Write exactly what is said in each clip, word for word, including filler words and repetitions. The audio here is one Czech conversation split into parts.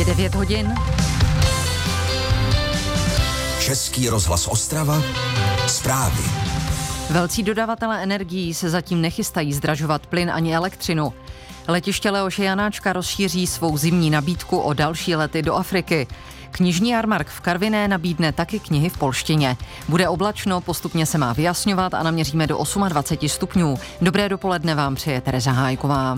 Je devět hodin. Český rozhlas Ostrava. Zprávy. Velcí dodavatelé energií se zatím nechystají zdražovat plyn ani elektřinu. Letiště Leoše Janáčka rozšíří svou zimní nabídku o další lety do Afriky. Knižní jarmark v Karviné nabídne taky knihy v polštině. Bude oblačno, postupně se má vyjasňovat a naměříme do dvacet osm stupňů. Dobré dopoledne vám přeje Tereza Hájková.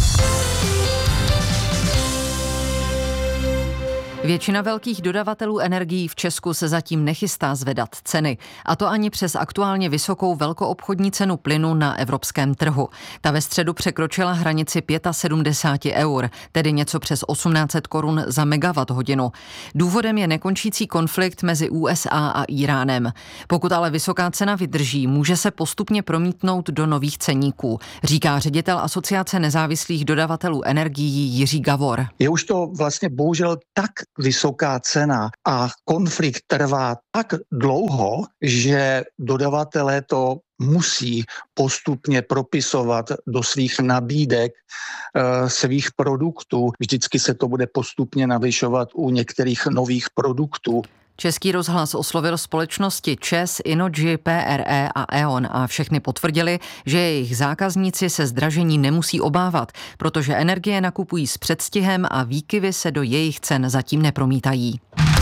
Většina velkých dodavatelů energií v Česku se zatím nechystá zvedat ceny. A to ani přes aktuálně vysokou velkoobchodní cenu plynu na evropském trhu. Ta ve středu překročila hranici sedmdesát pět eur, tedy něco přes osmnáct set korun za megawatt hodinu. Důvodem je nekončící konflikt mezi U S A a Íránem. Pokud ale vysoká cena vydrží, může se postupně promítnout do nových ceníků, říká ředitel Asociace nezávislých dodavatelů energií Jiří Gavor. Je už to vlastně bohužel tak vysoká cena a konflikt trvá tak dlouho, že dodavatelé to musí postupně propisovat do svých nabídek e, svých produktů. Vždycky se to bude postupně navyšovat u některých nových produktů. Český rozhlas oslovil společnosti ČEZ, Innogy, P R E a E O N a všechny potvrdili, že jejich zákazníci se zdražení nemusí obávat, protože energie nakupují s předstihem a výkyvy se do jejich cen zatím nepromítají.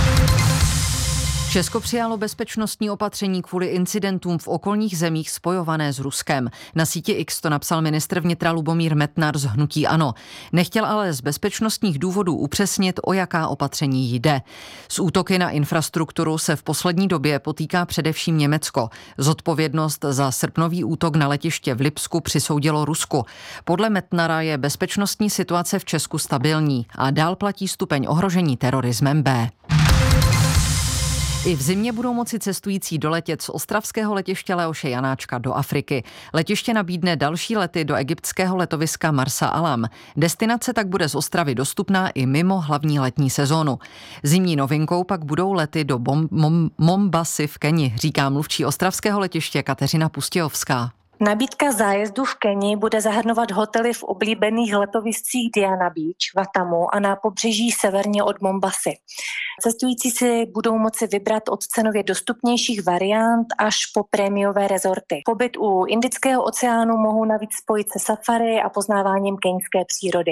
Česko přijalo bezpečnostní opatření kvůli incidentům v okolních zemích spojované s Ruskem. Na síti X to napsal ministr vnitra Lubomír Metnar z hnutí ANO. Nechtěl ale z bezpečnostních důvodů upřesnit, o jaká opatření jde. S útoky na infrastrukturu se v poslední době potýká především Německo. Zodpovědnost za srpnový útok na letiště v Lipsku přisoudilo Rusku. Podle Metnara je bezpečnostní situace v Česku stabilní a dál platí stupeň ohrožení terorismem B. I v zimě budou moci cestující doletět z ostravského letiště Leoše Janáčka do Afriky. Letiště nabídne další lety do egyptského letoviska Marsa Alam. Destinace tak bude z Ostravy dostupná i mimo hlavní letní sezónu. Zimní novinkou pak budou lety do Bom- Mom- Mombasy v Keni, říká mluvčí ostravského letiště Kateřina Pustějovská. Nabídka zájezdu v Keni bude zahrnovat hotely v oblíbených letoviscích Diana Beach, Watamu a na pobřeží severně od Mombasy. Cestující si budou moci vybrat od cenově dostupnějších variant až po prémiové rezorty. Pobyt u Indického oceánu mohou navíc spojit se safari a poznáváním keňské přírody.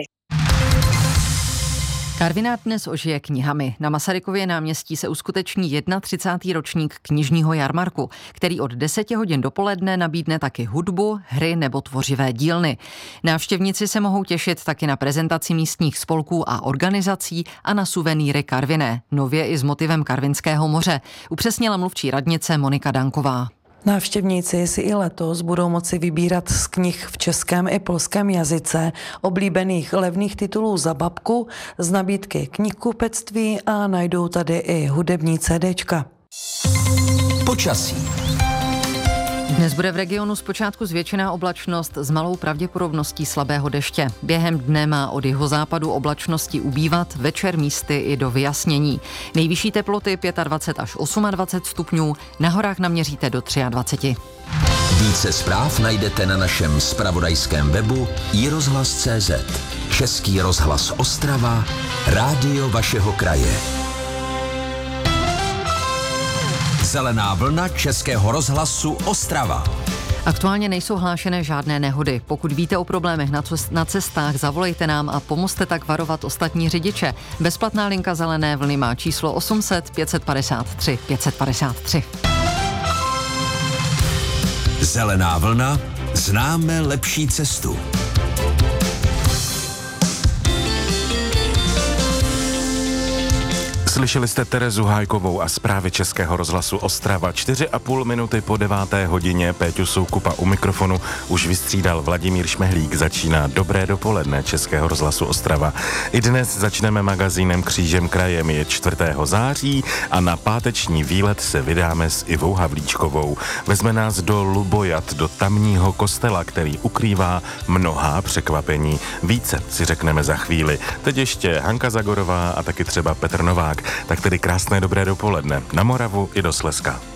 Karviná dnes ožije knihami. Na Masarykově náměstí se uskuteční třicátý první ročník knižního jarmarku, který od deseti hodin dopoledne nabídne taky hudbu, hry nebo tvořivé dílny. Návštěvníci se mohou těšit taky na prezentaci místních spolků a organizací a na suvenýry Karviné, nově i s motivem Karvinského moře, upřesnila mluvčí radnice Monika Danková. Návštěvníci si i letos budou moci vybírat z knih v českém i polském jazyce, oblíbených levných titulů za babku, z nabídky knihkupectví a najdou tady i hudební CDčka. Počasí. Dnes bude v regionu zpočátku zvětšená oblačnost s malou pravděpodobností slabého deště. Během dne má od jihozápadu oblačnosti ubývat, večer místy i do vyjasnění. Nejvyšší teploty dvacet pět až dvacet osm stupňů, na horách naměříte do dvacet tři. Více zpráv najdete na našem zpravodajském webu i rozhlas tečka cé zet. Český rozhlas Ostrava, rádio vašeho kraje. Zelená vlna Českého rozhlasu Ostrava. Aktuálně nejsou hlášené žádné nehody. Pokud víte o problémech na cestách, zavolejte nám a pomozte tak varovat ostatní řidiče. Bezplatná linka Zelené vlny má číslo osm set pět padesát tři pět padesát tři. Zelená vlna, známe lepší cestu. Slyšeli jste Terezu Hájkovou a zprávy Českého rozhlasu Ostrava. Čtyři a půl minuty po deváté hodině Péťu Soukupa u mikrofonu už vystřídal Vladimír Šmehlík. Začíná dobré dopoledne Českého rozhlasu Ostrava. I dnes začneme magazínem Křížem krajem. Je čtvrtého září a na páteční výlet se vydáme s Ivou Havlíčkovou. Vezme nás do Lubojat, do tamního kostela, který ukrývá mnohá překvapení. Více si řekneme za chvíli. Teď ještě Hanka Zagorová a taky třeba Petr Novák. Tak tedy krásné dobré dopoledne na Moravu i do Slezska.